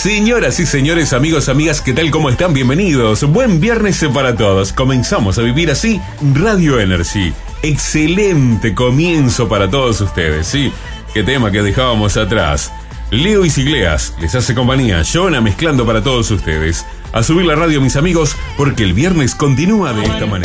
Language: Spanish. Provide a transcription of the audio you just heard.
Señoras y señores, amigos, amigas, ¿qué tal? ¿Cómo están? Bienvenidos. Buen viernes para todos. Comenzamos a vivir así Radio Energy. Excelente comienzo para todos ustedes, ¿sí? Qué tema que dejábamos atrás. Leo y Sigleas les hace compañía. Jonah mezclando para todos ustedes. A subir la radio, mis amigos, porque el viernes continúa de esta manera.